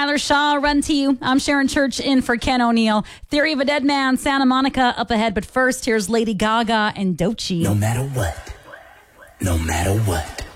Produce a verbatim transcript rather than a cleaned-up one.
Tyler Shaw, Run to You. I'm Sharon Church in for Ken O'Neill. Theory of a Dead Man, Santa Monica up ahead. But first, here's Lady Gaga and Doechii. No matter what, no matter what.